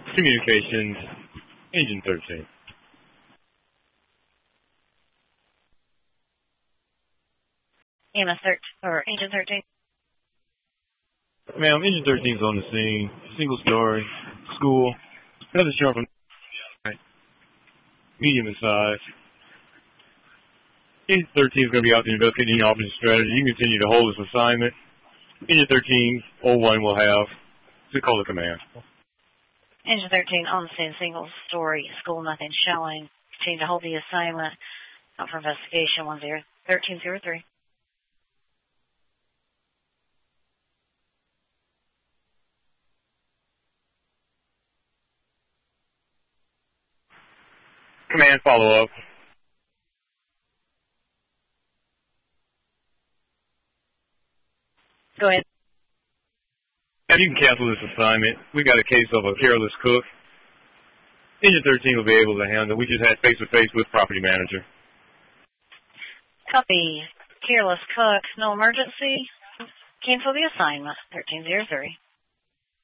Communications, Engine 13. EMS 13, or Engine 13. Ma'am, Engine 13 is on the scene. Single story, school. Nothing sharp from medium in size. Engine 13 is going to be out there investigating the operating strategy. You can continue to hold this assignment. Engine 13-01 will have to call the command. Engine 13 on the scene, single story, school, nothing showing. Continue to hold the assignment. Out for investigation, 1303. Command follow-up. Go ahead. Now you can cancel this assignment. We got a case of a careless cook. Engine 13 will be able to handle. We just had face-to-face with property manager. Copy. Careless cook. No emergency. Cancel the assignment. 1303.